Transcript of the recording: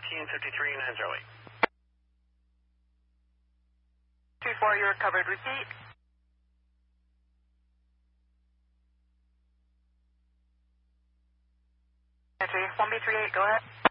1353-908. 2-4, you recovered. Repeat. Entry 1B38, go ahead.